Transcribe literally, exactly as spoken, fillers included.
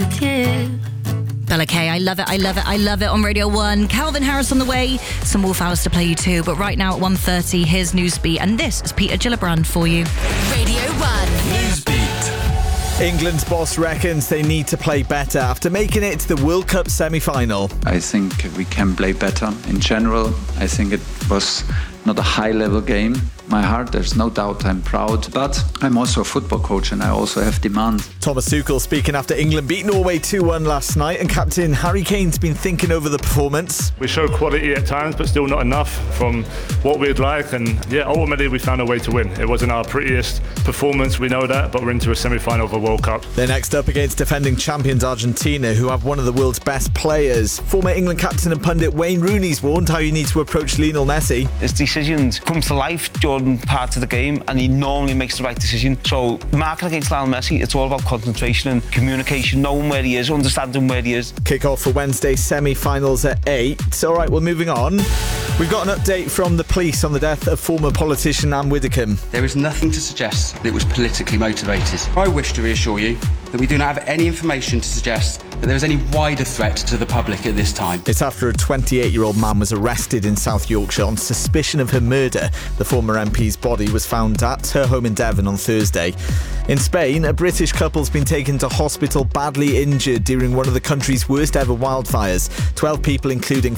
Bella K, I love it, I love it, I love it on Radio one. Calvin Harris on the way, some Wolf Hours to play you too. But right now at one thirty, here's Newsbeat, and this is Peter Gillibrand for you. Radio one. Newsbeat. England's boss reckons they need to play better after making it to the World Cup semi-final. I think we can play better. In general, I think it was not a high-level game. My heart, there's no doubt I'm proud, but I'm also a football coach and I also have demand. Thomas Tuchel speaking after England beat Norway two one last night, and captain Harry Kane's been thinking over the performance. We showed quality at times, but still not enough from what we'd like, and yeah, ultimately we found a way to win. It wasn't our prettiest performance, we know that, but we're into a semi-final of a World Cup. They're next up against defending champions Argentina, who have one of the world's best players. Former England captain and pundit Wayne Rooney's warned how you need to approach Lionel Messi. His decisions come to life during part of the game, and he normally makes the right decision. So marking against Lionel Messi, it's all about concentration and communication, knowing where he is, understanding where he is. Kick-off for Wednesday's semi-finals at eight. All right, well, moving on. We've got an update from the police on the death of former politician Anne Widdecombe. There is nothing to suggest that it was politically motivated. I wish to reassure you that we do not have any information to suggest that there is any wider threat to the public at this time. It's after a twenty-eight-year-old man was arrested in South Yorkshire on suspicion of her murder. The former M P's body was found at her home in Devon on Thursday. In Spain, a British couple's been taken to hospital badly injured during one of the country's worst ever wildfires. twelve people, including